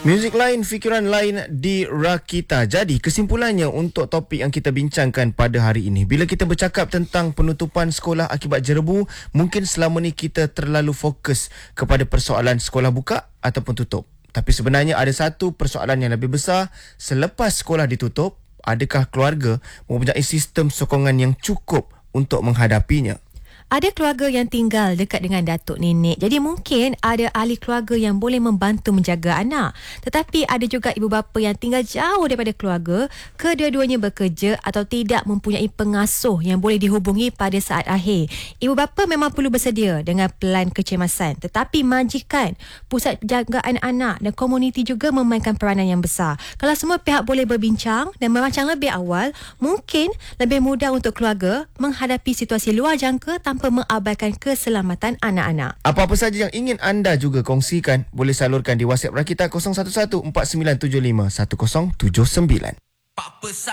Muzik lain, fikiran lain di Rakita. Jadi kesimpulannya untuk topik yang kita bincangkan pada hari ini, bila kita bercakap tentang penutupan sekolah akibat jerebu, mungkin selama ni kita terlalu fokus kepada persoalan sekolah buka ataupun tutup. Tapi sebenarnya ada satu persoalan yang lebih besar. Selepas sekolah ditutup, adakah keluarga mempunyai sistem sokongan yang cukup untuk menghadapinya? Ada keluarga yang tinggal dekat dengan datuk nenek. Jadi mungkin ada ahli keluarga yang boleh membantu menjaga anak. Tetapi ada juga ibu bapa yang tinggal jauh daripada keluarga, kedua-duanya bekerja atau tidak mempunyai pengasuh yang boleh dihubungi pada saat akhir. Ibu bapa memang perlu bersedia dengan pelan kecemasan. Tetapi majikan, pusat penjagaan anak dan komuniti juga memainkan peranan yang besar. Kalau semua pihak boleh berbincang dan merancang lebih awal, mungkin lebih mudah untuk keluarga menghadapi situasi luar jangka tanpa mengabaikan keselamatan anak-anak. Apa-apa saja yang ingin anda juga kongsikan, boleh salurkan di WhatsApp Rakita 011 4975 1079.